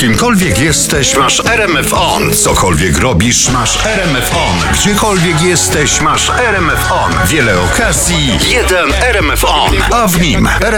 Kimkolwiek jesteś, masz RMF On. Cokolwiek robisz, masz RMF On. Gdziekolwiek jesteś, masz RMF On. Wiele okazji, jeden RMF On. A w nim